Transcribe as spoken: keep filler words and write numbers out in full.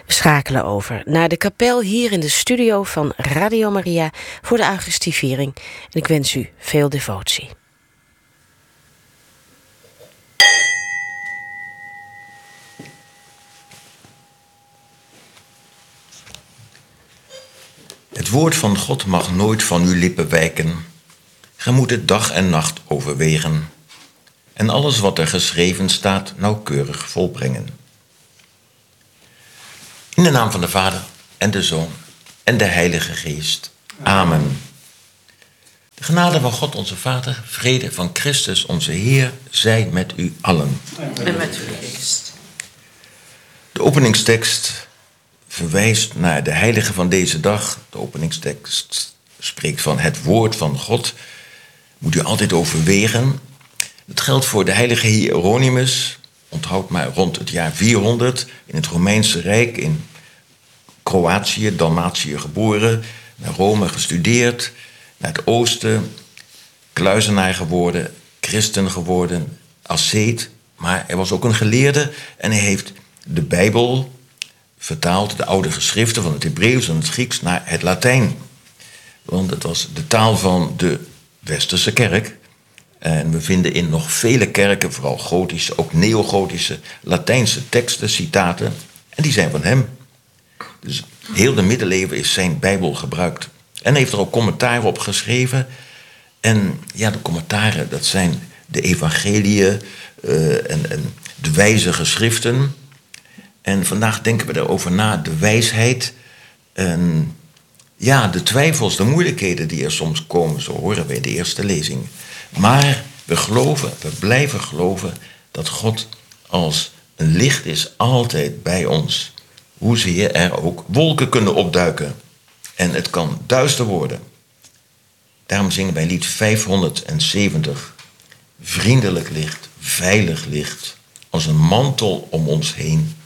We schakelen over naar de kapel hier in de studio van Radio Maria voor de Augustivering. En ik wens u veel devotie. Het woord van God mag nooit van uw lippen wijken. Gij moet het dag en nacht overwegen. En alles wat er geschreven staat nauwkeurig volbrengen. In de naam van de Vader en de Zoon en de Heilige Geest. Amen. De genade van God onze Vader, vrede van Christus onze Heer, zij met u allen. En met uw geest. De openingstekst verwijst naar de heilige van deze dag. De openingstekst spreekt van het woord van God. Moet u altijd overwegen. Het geldt voor de heilige Hieronymus. Onthoud maar rond het jaar vierhonderd in het Romeinse Rijk in Kroatië, Dalmatië geboren, naar Rome gestudeerd, naar het oosten, kluizenaar geworden, christen geworden, asceet. Maar hij was ook een geleerde en hij heeft de Bijbel vertaald, de oude geschriften van het Hebreeuws en het Grieks naar het Latijn. Want het was de taal van de Westerse kerk. En we vinden in nog vele kerken, vooral gotische, ook neogotische, Latijnse teksten, citaten. En die zijn van hem. Dus heel de middeleeuwen is zijn Bijbel gebruikt. En heeft er ook commentaren op geschreven. En ja, de commentaren, dat zijn de evangeliën uh, en, en de wijze geschriften. En vandaag denken we erover na, de wijsheid. En ja, de twijfels, de moeilijkheden die er soms komen, zo horen we in de eerste lezing. Maar we geloven, we blijven geloven dat God als een licht is altijd bij ons. Hoezeer er ook wolken kunnen opduiken. En het kan duister worden. Daarom zingen wij lied vijfhonderdzeventig. Vriendelijk licht, veilig licht, als een mantel om ons heen.